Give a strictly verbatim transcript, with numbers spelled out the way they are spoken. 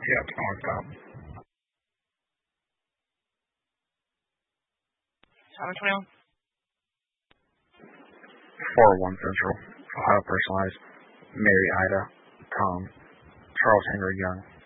Yeah, tomorrow's stop. seven twenty-one. four oh one Central. Ohio personalized. Mary Ida. Tom. Charles Henry Young.